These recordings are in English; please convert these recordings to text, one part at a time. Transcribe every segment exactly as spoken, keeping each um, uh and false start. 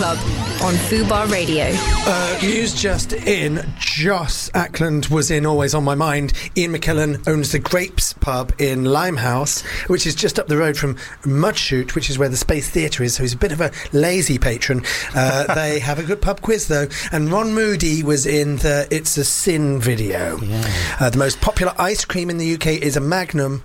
Club on Fubar Radio. Uh, news just in. Joss Ackland was in Always on My Mind. Ian McKellen owns the Grapes pub in Limehouse, which is just up the road from Mudshoot, which is where the Space Theatre is, so he's a bit of a lazy patron. Uh, they have a good pub quiz, though. And Ron Moody was in the It's a Sin video. Yeah. Uh, the most popular ice cream in the U K is a Magnum.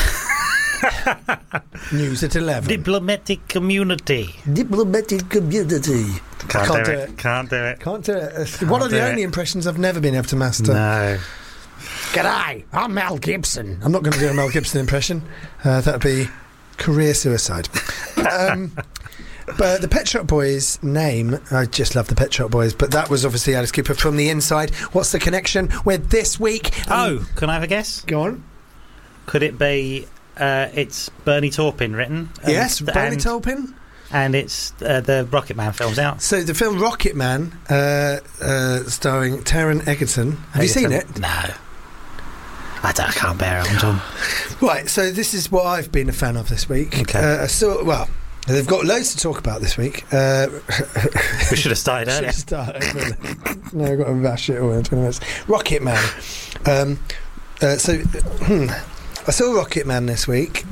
News at eleven. Diplomatic community. Diplomatic community. Can't, Can't do, do it. it. Can't do it. Can't do it. Can't One of the only it. impressions I've never been able to master. No. G'day, I'm Mel Gibson. I'm not going to do a Mel Gibson impression. Uh, that would be career suicide. um, but the Pet Shop Boys name, I just love the Pet Shop Boys, but that was obviously Alice Cooper from the inside. What's the connection with this week? Um, oh, can I have a guess? Go on. Could it be... Uh, it's Bernie Taupin written. Um, yes, Bernie and, Taupin. And it's uh, the Rocket Man film's out. So the film Rocket Man, uh, uh, starring Taron Egerton. Have Egerton? you seen it? No. I, don't, I can't bear it, Tom. Right, so this is what I've been a fan of this week. Okay. Uh, so, well, they've got loads to talk about this week. Uh, we should have started earlier. Should have started. No, I've got to bash it all in twenty minutes. Rocket Man. Um, uh, so... Hmm, I saw Rocket Man this week.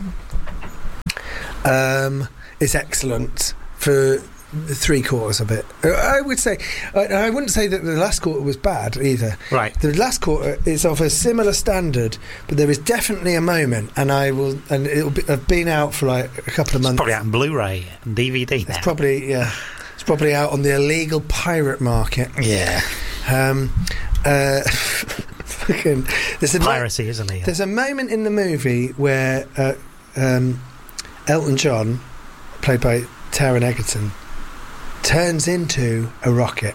Um, it's excellent for three quarters of it. I would say, I, I wouldn't say that the last quarter was bad either. Right. The last quarter is of a similar standard, but there is definitely a moment, and I will, and it'll be, have been out for like a couple of months. It's probably out on Blu-ray and D V D now. It's probably, yeah, it's probably out on the illegal pirate market. Yeah. Um. Uh. There's a Piracy mo- is illegal. There's a moment in the movie where uh, um, Elton John, played by Taron Egerton, turns into a rocket.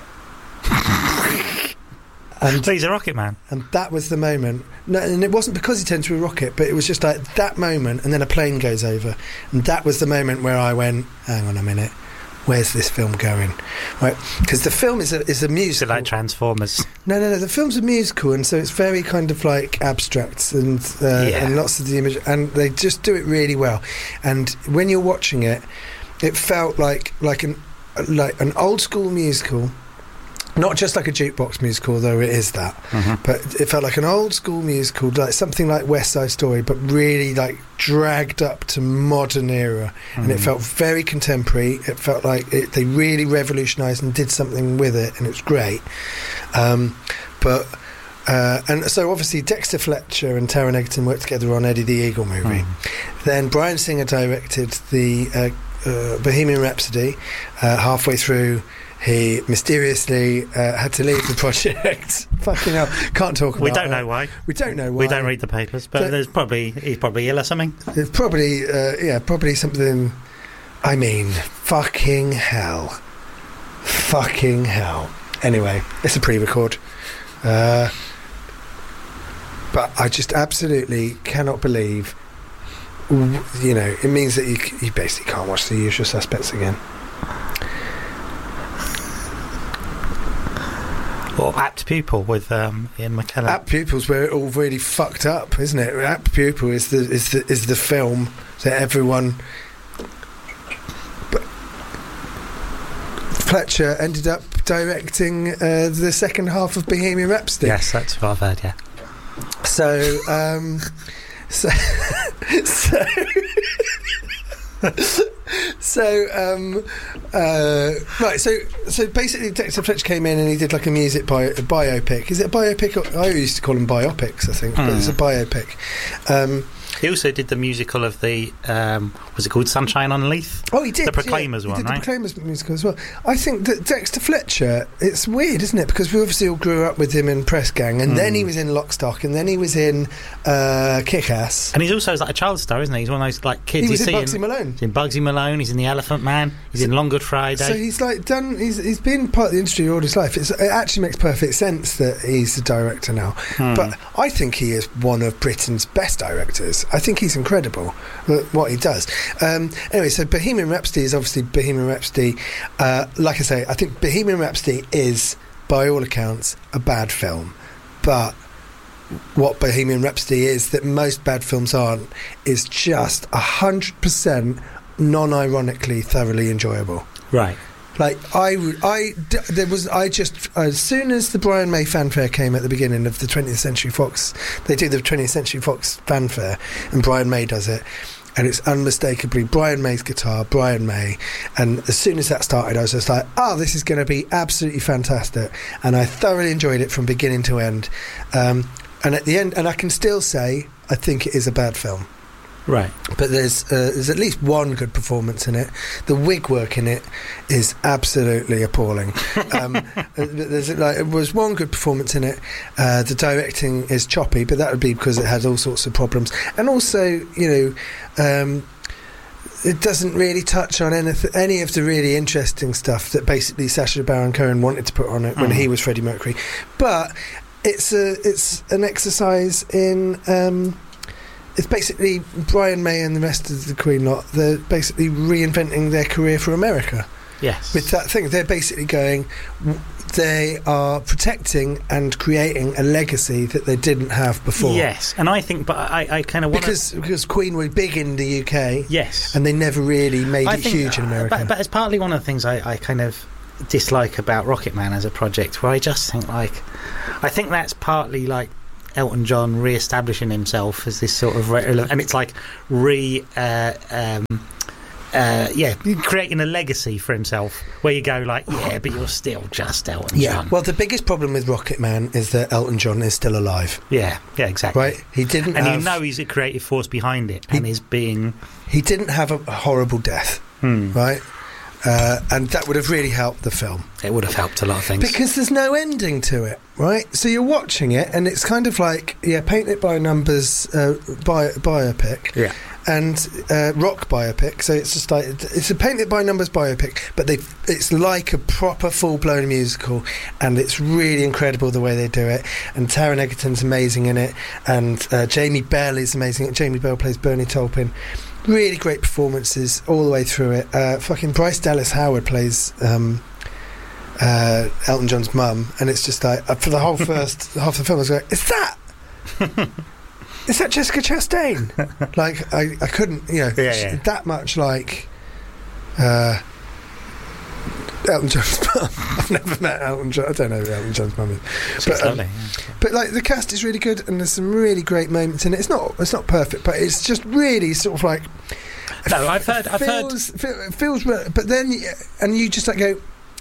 And so he's a rocket man. And that was the moment. No, and it wasn't because he turned into a rocket, but it was just like that moment, and then a plane goes over. And that was the moment where I went, hang on a minute. Where's this film going? Right, because the film is a is a musical. Is it like Transformers? No, no, no. The film's a musical, and so it's very kind of like abstract and uh, yeah. and lots of the image, and they just do it really well. And when you're watching it, it felt like like an like an old school musical. Not just like a jukebox musical, though it is that, mm-hmm. but it felt like an old school musical, like something like West Side Story, but really like dragged up to modern era, mm-hmm. and it felt very contemporary. It felt like it, they really revolutionised and did something with it, and it was great. Um, but uh, and so obviously Dexter Fletcher and Taron Egerton worked together on Eddie the Eagle movie. Mm-hmm. Then Bryan Singer directed the uh, uh, Bohemian Rhapsody. Uh, halfway through, he mysteriously uh, had to leave the project. Fucking hell, can't talk about it. We don't that. know why. We don't know why. We don't read the papers, but, but there's probably he's probably ill or something. There's probably uh, yeah, probably something. I mean, fucking hell, fucking hell. Anyway, it's a pre-record, uh, but I just absolutely cannot believe. You know, it means that you you basically can't watch The Usual Suspects again. Or Apt Pupil with um, Ian McKellen. Apt Pupil's where it all really fucked up, isn't it? Apt Pupil is the is the is the film that everyone. But Fletcher ended up directing uh, the second half of Bohemian Rhapsody. Yes, that's what I've heard. Yeah. So, um, so, so. So, um, uh, right, so so basically Dexter Fletcher came in and he did like a music bio, a biopic. Is it a biopic? Or, I used to call them biopics, I think, mm. but it's a biopic. Um, he also did the musical of the, um, was it called Sunshine on Leith? Oh, he did. The Proclaimers yeah, one, he did right? the Proclaimers musical as well. I think that Dexter Fletcher, it's weird, isn't it? Because we obviously all grew up with him in Press Gang, and mm. then he was in Lock, Stock, and then he was in uh, Kick-Ass. And he's also like a child star, isn't he? He's one of those like kids he was you in see Bugsy Malone. He's in Bugsy Malone. He's in The Elephant Man. He's so, in Long Good Friday. So he's like done. He's he's been part of the industry all his life. It's, it actually makes perfect sense that he's the director now. Hmm. But I think he is one of Britain's best directors. I think he's incredible what he does. Um, anyway, so Bohemian Rhapsody is obviously Bohemian Rhapsody. Uh, like I say, I think Bohemian Rhapsody is, by all accounts, a bad film. But what Bohemian Rhapsody is that most bad films aren't is just a hundred percent non-ironically thoroughly enjoyable. Right. Like I, I, there was. I just as soon as the Brian May fanfare came at the beginning of the twentieth Century Fox, they do the twentieth Century Fox fanfare, and Brian May does it, and it's unmistakably Brian May's guitar, Brian May. And as soon as that started, I was just like, "Oh, this is going to be absolutely fantastic!" And I thoroughly enjoyed it from beginning to end. Um, and at the end, and I can still say, I think it is a bad film. Right. But there's uh, there's at least one good performance in it. The wig work in it is absolutely appalling. Um, there's like there was one good performance in it. Uh, the directing is choppy, but that would be because it has all sorts of problems. And also, you know, um, it doesn't really touch on any, any of the really interesting stuff that basically Sacha Baron Cohen wanted to put on it when mm. he was Freddie Mercury. But it's a it's an exercise in. Um, It's basically Brian May and the rest of the Queen lot. They're basically reinventing their career for America. Yes. With that thing, they're basically going. They are protecting and creating a legacy that they didn't have before. Yes, and I think, but I, I kind of want because because Queen were big in the U K. Yes, and they never really made I it think, huge in America. But, but it's partly one of the things I, I kind of dislike about Rocket Man as a project, where I just think like, I think that's partly like Elton John re-establishing himself as this sort of re- and it's like re uh, um, uh, yeah creating a legacy for himself where you go like, yeah, but you're still just Elton yeah. John. Well, the biggest problem with Rocket Man is that Elton John is still alive. Yeah, yeah, exactly. Right, he didn't, and have, you know he's a creative force behind it, he, and is being. He didn't have a horrible death, hmm. right? Uh, and that would have really helped the film. It would have helped a lot of things. Because there's no ending to it, right? So you're watching it, and it's kind of like, yeah, paint it by numbers uh, bi- biopic. Yeah. And uh, rock biopic. So it's just like, it's a paint it by numbers biopic, but they it's like a proper full-blown musical, and it's really incredible the way they do it. And Taron Egerton's amazing in it, and uh, Jamie Bell is amazing. Jamie Bell plays Bernie Taupin. Really great performances all the way through it. Uh, fucking Bryce Dallas Howard plays um, uh, Elton John's mum, and it's just like uh, for the whole first half of the film, I was like, "Is that? Is that Jessica Chastain?" Like I, I couldn't, you know, yeah, yeah. that much like uh, Elton John's mum. I've never met Elton John. I don't know who Elton John's mum is, but, um, lovely, yeah. but like the cast is really good, and there's some really great moments in it. It's not, it's not perfect, but it's just really sort of like. No, I've heard. I've feels, heard. Feel, feels, but then, and you just like go.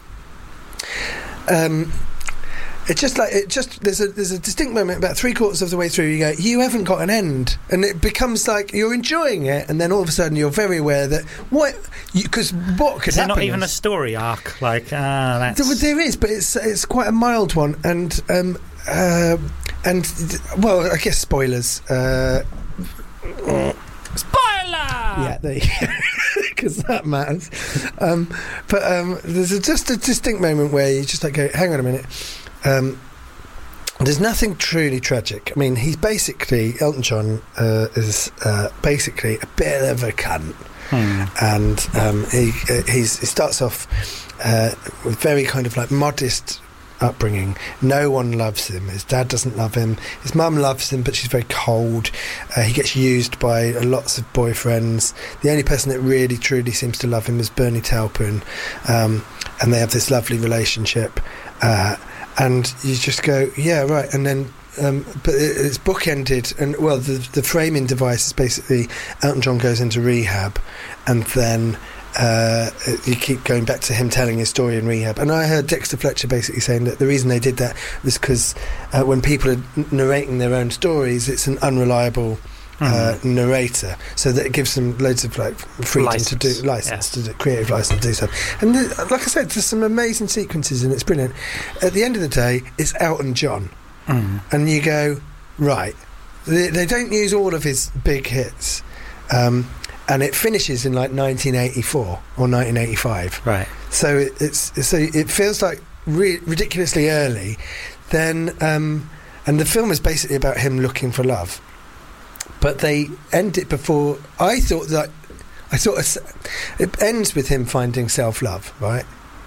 Um, it's just like it just there's a there's a distinct moment about three quarters of the way through. You go, you haven't got an end, and it becomes like you're enjoying it, and then all of a sudden you're very aware that what because what could is there happen? Not even is, a story arc, like ah, uh, that's there, there is, but it's it's quite a mild one, and um, uh, and well, I guess spoilers. Uh, Spoiler! Yeah, there you go. Because that matters. Um, but um, there's a, just a distinct moment where you just like go, hang on a minute. Um, there's nothing truly tragic. I mean, he's basically, Elton John uh, is uh, basically a bit of a cunt. Hmm. And um, he, uh, he's, he starts off uh, with very kind of like modest upbringing. No one loves him. His dad doesn't love him. His mum loves him, but she's very cold. Uh, he gets used by lots of boyfriends. The only person that really truly seems to love him is Bernie Taupin, um, and they have this lovely relationship. Uh, and you just go, yeah, right. And then, um, but it, it's bookended, and well, the the framing device is basically Elton John goes into rehab, and then. Uh, you keep going back to him telling his story in rehab, and I heard Dexter Fletcher basically saying that the reason they did that was because uh, when people are narrating their own stories, it's an unreliable uh, mm. narrator, so that it gives them loads of like freedom license. to do license yeah. to do, creative license to do stuff. And th- like I said, there's some amazing sequences, and it's brilliant. At the end of the day, it's Elton John, mm. and you go right. They, they don't use all of his big hits. Um, And it finishes in like nineteen eighty-four or nineteen eighty-five. Right. So it, it's so it feels like re- ridiculously early. Then um, and the film is basically about him looking for love, but they end it before. I thought that I thought it ends with him finding self-love, right?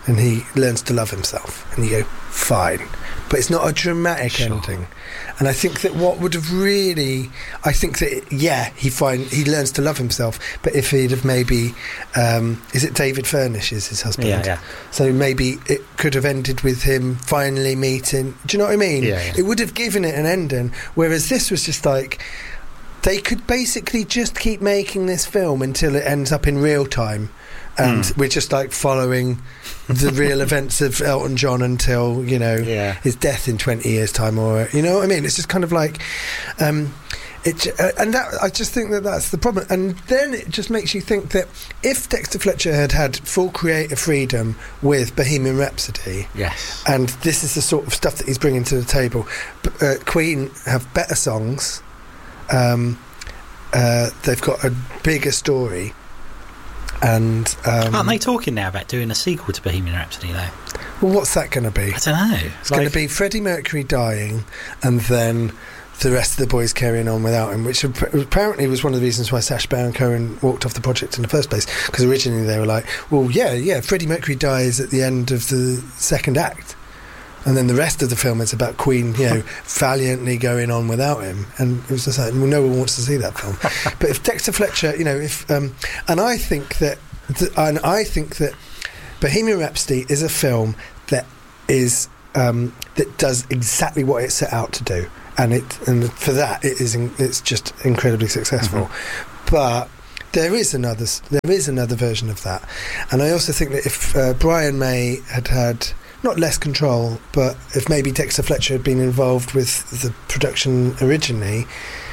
and he learns to love himself, and you go, fine. But it's not a dramatic Sure. ending. And I think that what would have really, I think that, yeah, he find, he learns to love himself, but if he'd have maybe, um, is it David Furnish is his husband? Yeah, yeah. So maybe it could have ended with him finally meeting, do you know what I mean? Yeah, yeah. It would have given it an ending, whereas this was just like, they could basically just keep making this film until it ends up in real time. And Mm. we're just like following the real events of Elton John until, you know, Yeah. his death in twenty years' time, or, you know what I mean? It's just kind of like, um, it, j- uh, and that I just think that that's the problem. And then it just makes you think that if Dexter Fletcher had had full creative freedom with Bohemian Rhapsody, Yes. and this is the sort of stuff that he's bringing to the table, b- uh, Queen have better songs, um, uh, they've got a bigger story. And um, Aren't they talking now about doing a sequel to Bohemian Rhapsody, though? well, what's that going to be? I don't know. It's going to be Freddie Mercury dying, and then the rest of the boys carrying on without him, which ap- apparently was one of the reasons why Sacha Baron Cohen walked off the project in the first place. Because originally they were like, "Well, yeah, yeah, Freddie Mercury dies at the end of the second act." And then the rest of the film is about Queen, you know, valiantly going on without him. And it was just like, well, no one wants to see that film. But if Dexter Fletcher, you know, if um, and I think that, th- and I think that Bohemian Rhapsody is a film that is um, that does exactly what it set out to do, and it and for that it is in, it's just incredibly successful. Mm-hmm. But there is another s- there is another version of that, and I also think that if uh, Brian May had had not less control, but if maybe Dexter Fletcher had been involved with the production originally,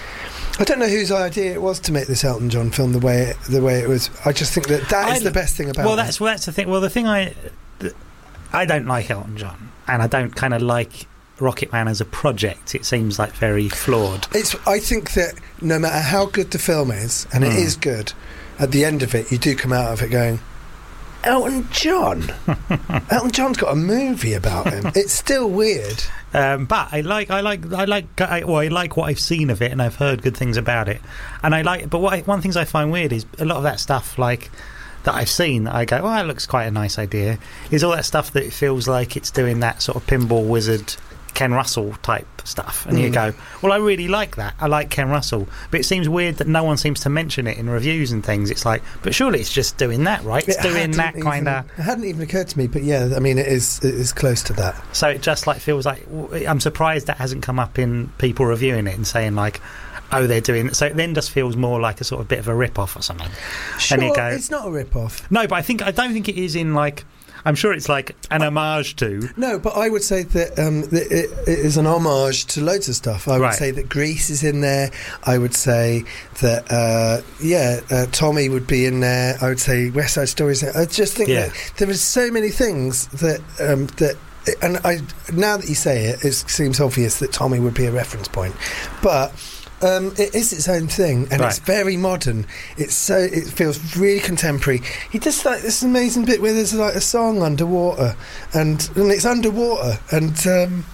I don't know whose idea it was to make this Elton John film the way it, the way it was. I just think that that I is the l- best thing about Well, it. that's well, that's the thing. Well, the thing I th- I don't like Elton John, and I don't kind of like Rocket Man as a project. It seems like very flawed. It's. I think that no matter how good the film is, and it Mm. is good, at the end of it, you do come out of it going, Elton John. Elton John's got a movie about him. It's still weird. Um, but I like, I like, I like, I, well, I like what I've seen of it, and I've heard good things about it. And I like, but what I, one of the things I find weird is a lot of that stuff, like that I've seen, that I go, oh, that looks quite a nice idea. Is all that stuff that it feels like it's doing that sort of pinball wizard, Ken Russell type stuff, and Mm. you go, well, I really like that. I like Ken Russell, but it seems weird that no one seems to mention it in reviews and things. It's like, but surely it's just doing that, right? It's It doing hadn't that even- kind of. It hadn't even occurred to me, but yeah, I mean, it is. It is close to that. So it just like feels like I'm surprised that hasn't come up in people reviewing it and saying like, oh, they're doing. So it then just feels more like a sort of bit of a rip off or something. Sure, and you go, it's not a rip-off. no, but I think I don't think it is in like. I'm sure it's like an homage to. No, but I would say that, um, that it, it is an homage to loads of stuff. I would Right. say that Grease is in there. I would say that, uh, yeah, uh, Tommy would be in there. I would say West Side Story is there. I just think Yeah. that there are so many things that um, that. And I now that you say it, it seems obvious that Tommy would be a reference point, but. Um, it is its own thing, and Right. it's very modern. It's so it feels really contemporary. He does like this amazing bit where there's like a song underwater, and and it's underwater, and um,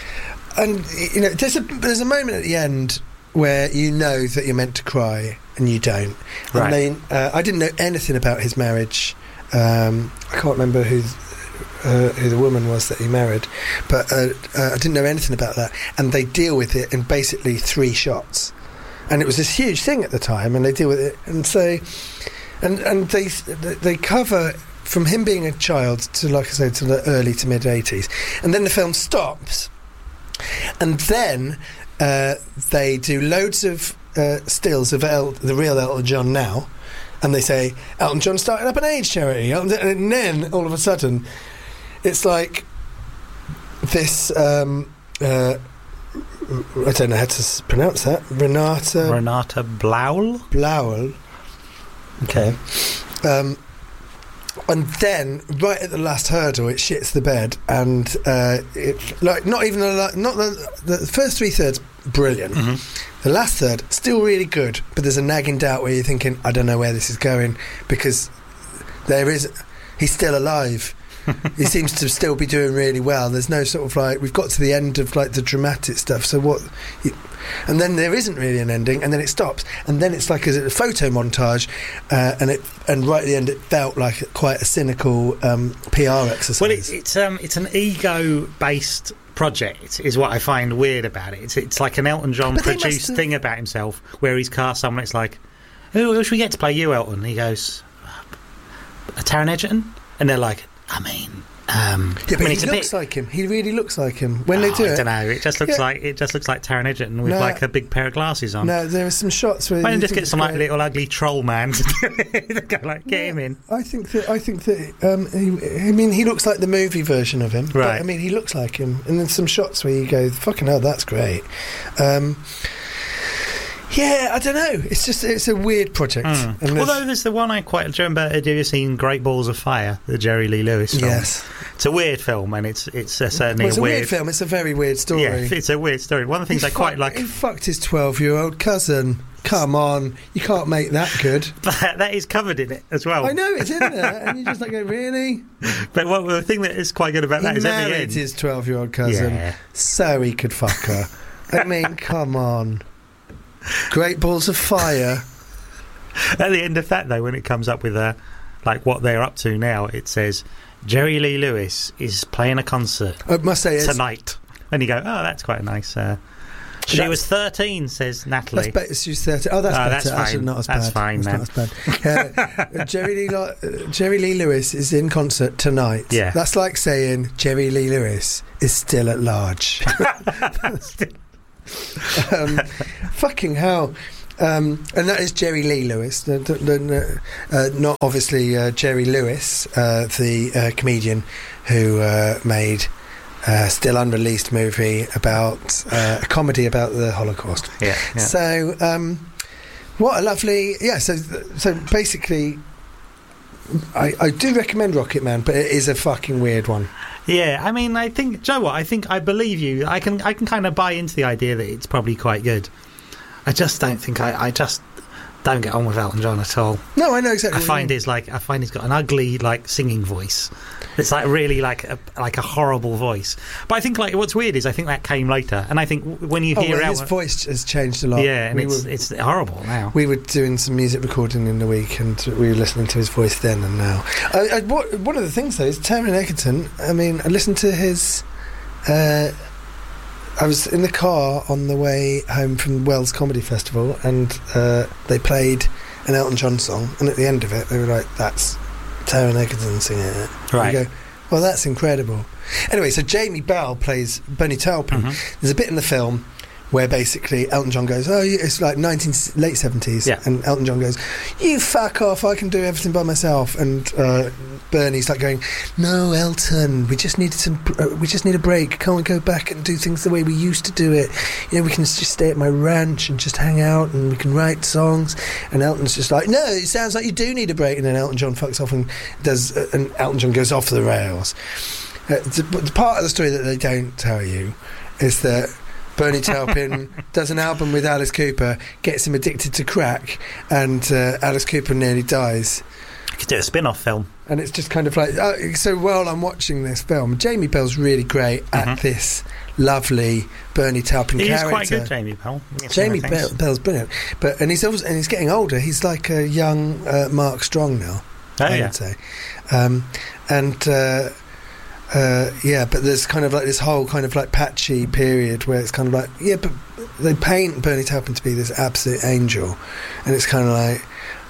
and you know there's a there's a moment at the end where you know that you're meant to cry and you don't. Right. And then uh, I didn't know anything about his marriage. Um, I can't remember who. Uh, who the woman was that he married, but uh, uh, I didn't know anything about that, and they deal with it in basically three shots, and it was this huge thing at the time, and they deal with it, and so, and and they they cover from him being a child to, like I said, to the early to mid eighties, and then the film stops, and then uh, they do loads of uh, stills of El- the real Elton John now, and they say Elton John started up an AIDS charity, and then all of a sudden. It's like this. Um, uh, I don't know how to s- pronounce that. Renata Renata Blaul. Blauel. Okay. Um, and then, right at the last hurdle, it shits the bed, and uh, it like not even a, li- not the, the first three thirds brilliant. Mm-hmm. The last third still really good, but there's a nagging doubt where you're thinking, I don't know where this is going because there is he's still alive. he seems to still be doing really well. There's no sort of like, we've got to the end of like the dramatic stuff, so what he, and then there isn't really an ending, and then it stops, and then it's like a, a photo montage, uh, and it and right at the end it felt like quite a cynical um, P R exercise. Well, it, it's um, it's an ego-based project, is what I find weird about it. It's it's like an Elton John But they produced must- thing about himself, where he's cast someone. It's like, who, who should we get to play you, Elton? And he goes, a Taron Egerton, and they're like, I mean. Um, Yeah, but I mean, he it's a looks bit, like him. He really looks like him when they Oh, do I it. don't know. It just looks Yeah. like it just looks like Taron Egerton with No. like a big pair of glasses on. No, there are some shots where Why don't you you just think get it's some like great. little ugly troll man to do it? Go, like, get him in. I think that I think that um, he, I mean he looks like the movie version of him. But, Right. I mean he looks like him, and then some shots where you go, "Fucking hell, that's great." Um, yeah, I don't know. It's just it's a weird project. Mm. And there's- Although there's the one I quite do you remember. Have you ever seen Great Balls of Fire, the Jerry Lee Lewis film? yes, It's a weird film, and it's it's uh, certainly well, it's a a weird, weird film. It's a very weird story. Yeah, it's a weird story. One of the things He I quite fuck- like. He fucked his twelve-year-old cousin. Come on, you can't make that good. That, that is covered in it as well. I know it's in there, and you just like go, really? But what, the thing that is quite good about He that is at the married end. his twelve-year-old cousin Yeah. so he could fuck her. I mean, come on. Great Balls of Fire. At the end of that, though, when it comes up with uh, like what they're up to now, it says Jerry Lee Lewis is playing a concert I must say, it's, tonight, and you go, oh, that's quite nice. Uh, she That's- was thirteen, says Natalie. that's better. She's thirty. Oh, that's Oh, better. that's Actually, fine. not as That's bad. fine, That's not as bad. Uh, Jerry Lee, Lo- uh, Jerry Lee Lewis is in concert tonight. Yeah. That's like saying Jerry Lee Lewis is still at large. um, fucking hell. Um, and that is Jerry Lee Lewis, the, the, the, uh, not obviously uh, Jerry Lewis, uh, the uh, comedian who uh, made a still unreleased movie about uh, a comedy about the Holocaust. yeah, yeah. So, um, what a lovely yeah. So, so basically, I, I do recommend Rocket Man, but it is a fucking weird one. Yeah, I mean, I think, Joe, what I think I believe you. I can, I can kind of buy into the idea that it's probably quite good. I just don't think I, I just don't get on with Elton John at all. No, I know exactly. I what you find mean. his like, I find he's got an ugly like singing voice. It's like really like a, like a horrible voice. But I think like what's weird is I think that came later, and I think w- when you Oh, hear well, Elton, his voice has changed a lot. yeah, and we it's were, it's horrible now. we were doing some music recording in the week, and we were listening to his voice then and now. I, I, what, one of the things though is Taron Egerton. I mean, I listened to his. Uh, I was in the car on the way home from Wells Comedy Festival, and uh, they played an Elton John song, and at the end of it, they were like, "That's Taron Egerton singing it." Right. You go, well, that's incredible. Anyway, so Jamie Bell plays Bernie Taupin. Mhm. There's a bit in the film where basically Elton John goes, "Oh, yeah, it's like nineteen late seventies," Yeah. and Elton John goes, "You fuck off! I can do everything by myself." And uh, Bernie's like going, "No, Elton, we just needed some. Uh, we just need a break. Can't we go back and do things the way we used to do it? You know, we can just stay at my ranch and just hang out, and we can write songs." And Elton's just like, "No, it sounds like you do need a break." And then Elton John fucks off and does, uh, and Elton John goes off the rails. Uh, the, the part of the story that they don't tell you is that Bernie Taupin does an album with Alice Cooper, gets him addicted to crack, and uh, Alice Cooper nearly dies. You could do a spin-off film. And it's just kind of like, uh, so while I'm watching this film, Jamie Bell's really great at Mhm. this lovely Bernie Taupin He is character. quite good, Jamie Bell. Yes, Jamie I think. Bell, Bell's brilliant, but and he's also, and he's getting older. He's like a young uh, Mark Strong now. Oh I yeah. would say, um, and uh, uh, yeah, but there's kind of like this whole kind of like patchy period where it's kind of like, yeah, but they paint Bernie Taupin to be this absolute angel, and it's kind of like,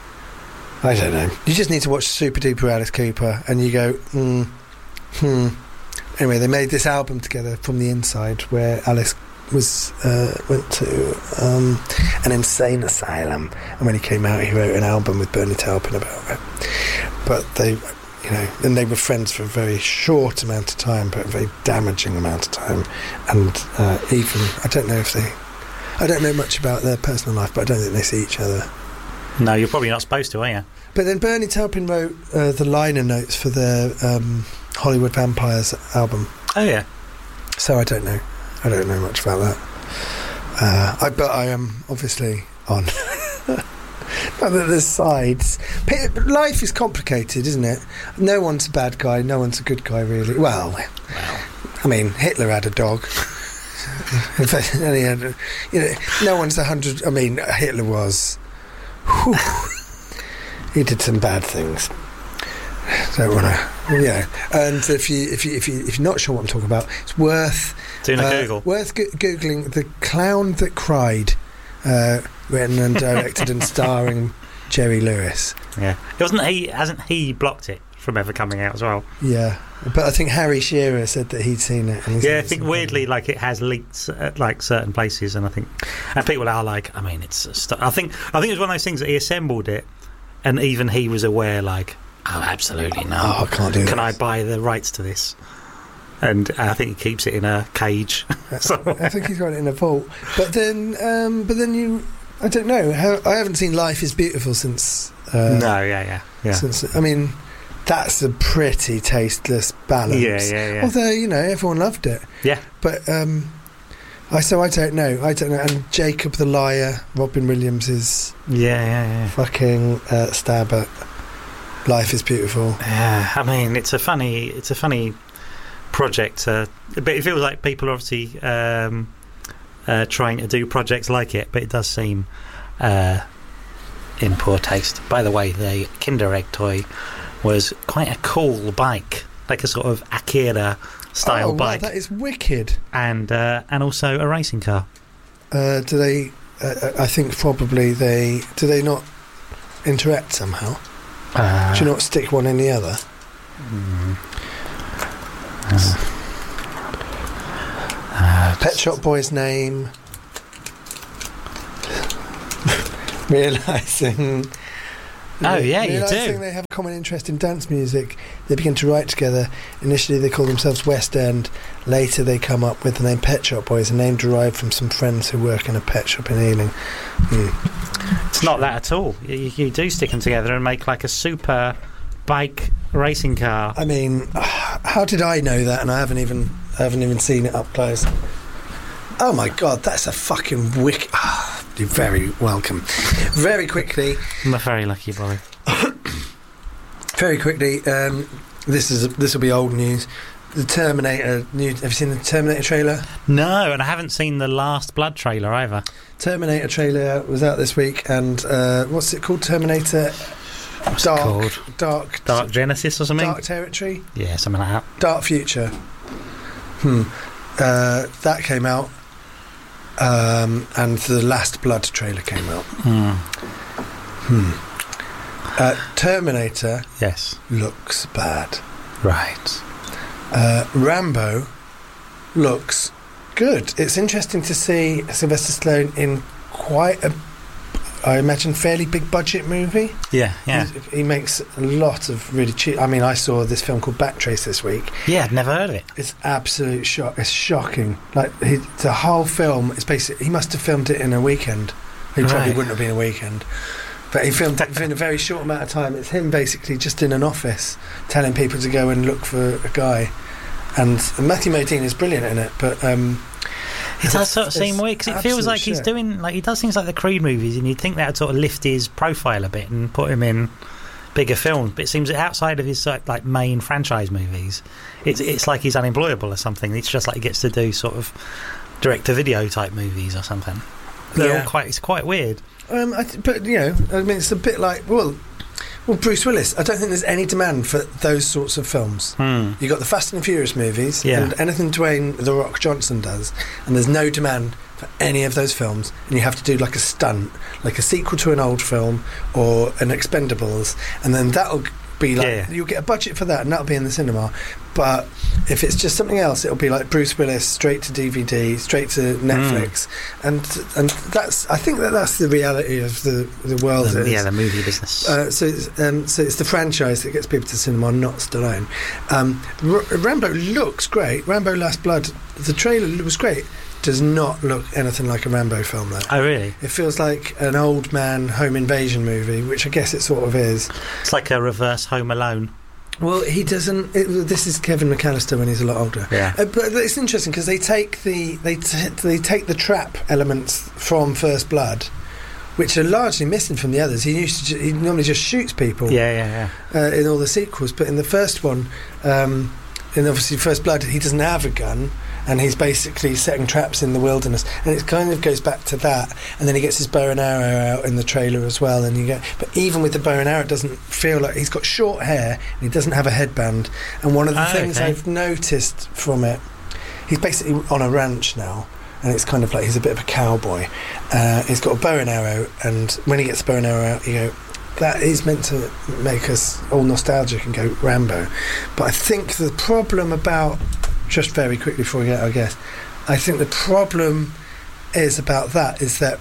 I don't know. You just need to watch Super Duper Alice Cooper, and you go, mm, hmm. Anyway, they made this album together from the inside, where Alice was uh, went to um, an insane asylum, and when he came out, he wrote an album with Bernie Taupin about it. But they, you know, and they were friends for a very short amount of time, but a very damaging amount of time. And uh, even I don't know if they, I don't know much about their personal life, but I don't think they see each other. No, you're probably not supposed to, are you? But then Bernie Taupin wrote uh, the liner notes for their um, Hollywood Vampires album. Oh yeah. So I don't know. I don't know much about that. Uh, I, but I am obviously on. Not that there's sides. P- Life is complicated, isn't it? No one's a bad guy, no one's a good guy, really. Well, Well, I mean, Hitler had a dog. In fact, and he had a- you know, no one's a hundred. I mean, Hitler was. Whew, he did some bad things. Don't want to, you know. And if you if you if you if you're not sure what I'm talking about, it's worth doing a uh, Google. worth go- googling The Clown That Cried, uh, written and directed and starring Jerry Lewis. Yeah, it wasn't he? Hasn't he blocked it from ever coming out as well? Yeah, but I think Harry Shearer said that he'd seen it. And he Yeah, said I it's think amazing. weirdly, like it has leaked at like certain places, and I think, and people are like, I mean, it's. a st- I think I think it was one of those things that he assembled it, and even he was aware, like, oh, absolutely no, Oh, I can't do Can this. I buy the rights to this? And I think he keeps it in a cage. So, I think he's got it in a vault. But then, um, but then you, I don't know. How, I haven't seen Life is Beautiful since. Uh, no, yeah, yeah, yeah. Since I mean, that's a pretty tasteless balance. Yeah, yeah, yeah. Although you know everyone loved it. Yeah. But um, I so I don't know. I don't know. And Jacob the Liar, Robin Williams is Yeah, yeah, yeah. fucking uh, stab at Life is Beautiful. Yeah, I mean, it's a funny, it's a funny project, uh, but it feels like people are obviously um, uh, trying to do projects like it, but it does seem uh, in poor taste. By the way, the Kinder Egg toy was quite a cool bike, like a sort of Akira style oh, wow, bike, that is wicked. and uh, and also a racing car. Uh, do they? Uh, I think probably they. Do they not interact somehow? Uh, Do you not stick one in the other? mm, uh, uh, Pet Shop Boy's name. Realising. Oh, yeah, you realising do. they have a common interest in dance music, they begin to write together. Initially, they call themselves West End. Later, they come up with the name Pet Shop Boys, a name derived from some friends who work in a pet shop in Ealing. Hmm. It's not that at all. You, you do stick them together and make like a super bike racing car. I mean, how did I know that? And I haven't even, I haven't even seen it up close. Oh my God, that's a fucking wicked. Ah, you're very welcome. Very quickly, I'm a very lucky boy. very quickly. Um, this is this will be old news. The Terminator. New, have you seen the Terminator trailer? No, and I haven't seen the Last Blood trailer either. Terminator trailer was out this week, and uh, what's it called? Terminator. What's Dark, it called? Dark, Dark Genesis or something? Dark Territory, Yeah, something like that. Dark Future. Hmm. Uh, that came out, um, and the Last Blood trailer came out. Hmm. Hmm. Uh, Terminator Yes. looks bad. Right. Uh, Rambo looks good. It's interesting to see Sylvester Stallone in quite a, I imagine, fairly big budget movie. Yeah, yeah. He's- He makes a lot of really cheap. I mean, I saw this film called Backtrace this week. Yeah, I'd never heard of it. It's absolute shock. It's shocking. Like he, the whole film is basically. He must have filmed it in a weekend. He probably Right. wouldn't have been a weekend. But he filmed it in a very short amount of time. It's him basically just in an office telling people to go and look for a guy. And Matthew Modine is brilliant in it, but um, It does it's- sort of seem it's weird because it absolute feels like he's shit. doing like he does things like the Creed movies, and you'd think that would sort of lift his profile a bit and put him in bigger films. But it seems that outside of his sort of, like main franchise movies, it's it's like he's unemployable or something. It's just like he gets to do sort of direct to video type movies or something. They're Yeah. all quite. It's quite weird. Um, I th- but you know, I mean, it's a bit like well, well, Bruce Willis. I don't think there's any demand for those sorts of films. Hmm. You got the Fast and Furious movies, Yeah. and anything Dwayne the Rock Johnson does, and there's no demand for any of those films. And you have to do like a stunt, like a sequel to an old film or an Expendables, and then that'll be like Yeah. you'll get a budget for that, and that'll be in the cinema. But if it's just something else, it'll be like Bruce Willis straight to D V D, straight to Netflix, and and that's I think that that's the reality of the the world. The- is. yeah, the movie business. Uh, so, it's, um, so it's the franchise that gets people to cinema, not Stallone. Um, R- Rambo looks great. Rambo: Last Blood. The trailer was great. Does not look anything like a Rambo film, though. oh, really? It feels like an old man home invasion movie, which I guess it sort of is. It's like a reverse Home Alone. Well, he doesn't. It, this is Kevin McAllister when he's a lot older. Yeah. Uh, but it's interesting because they take the they t- they take the trap elements from First Blood, which are largely missing from the others. He used to ju- he normally just shoots people. Yeah, yeah, yeah. Uh, in all the sequels, but in the first one, um, in obviously First Blood, he doesn't have a gun, and he's basically setting traps in the wilderness, and it kind of goes back to that. And then he gets his bow and arrow out in the trailer as well, and you get. But even with the bow and arrow, it doesn't feel like he's got short hair, and he doesn't have a headband. And one of the Oh, things okay. I've noticed from it, he's basically on a ranch now. And it's kind of like he's a bit of a cowboy. Uh, he's got a bow and arrow, and when he gets the bow and arrow out, you go, that is meant to make us all nostalgic and go Rambo. But I think the problem about, just very quickly before we get our guest, I think the problem is about that is that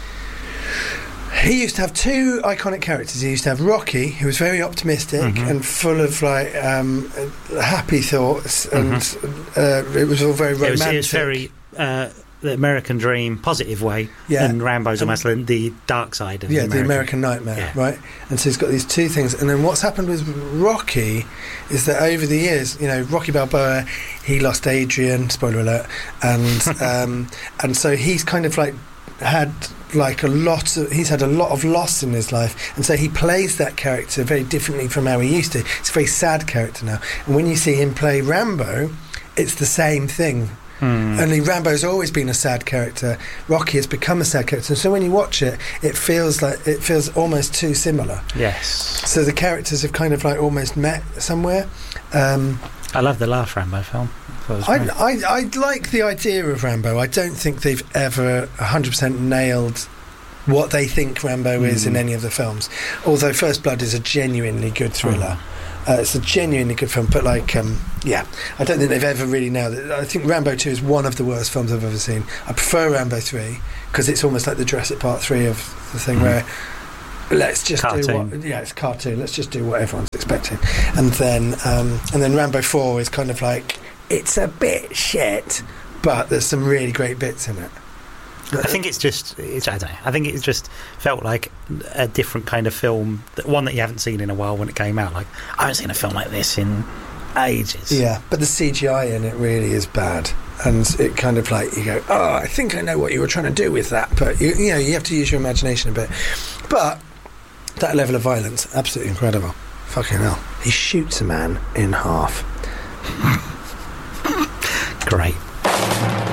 he used to have two iconic characters. He used to have Rocky, who was very optimistic Mhm. and full of like um, happy thoughts, and uh, it was all very It romantic. was, it was very uh, the American dream, positive way, Yeah. and Rambo's Um, almost like the dark side of Yeah, the the American. American Nightmare, Yeah. right? And so he's got these two things. And then what's happened with Rocky is that over the years, you know, Rocky Balboa, he lost Adrian, spoiler alert, and um, and so he's kind of like had like a lot of, he's had a lot of loss in his life, and so he plays that character very differently from how he used to. It's a very sad character now. And when you see him play Rambo, it's the same thing. Hmm. Only Rambo's always been a sad character. Rocky has become a sad character. So when you watch it, it feels like it feels almost too similar. Yes. So the characters have kind of like almost met somewhere. Um, I love the last Rambo film. I thought it was I, great. I I like the idea of Rambo. I don't think they've ever one hundred percent nailed what they think Rambo is in Mm. any of the films. Although First Blood is a genuinely good thriller. Uh, it's a genuinely good film, but like, um, yeah, I don't think they've ever really nailed it. I think Rambo two is one of the worst films I've ever seen. I prefer Rambo three because it's almost like the Jurassic Park three of the thing Mm. where let's just do Cartoon. what, yeah, it's cartoon. Let's just do what everyone's expecting, and then um, and then Rambo four is kind of like it's a bit shit, but there's some really great bits in it. I think it's just, it's, I don't know, I think it just felt like a different kind of film, that- one that you haven't seen in a while when it came out. Like, I haven't seen a film like this in ages. Yeah, but the C G I in it really is bad, and it kind of like you go, oh, I think I know what you were trying to do with that, but you, you know, you have to use your imagination a bit. But that level of violence, absolutely incredible. Fucking hell, he shoots a man in half. Great.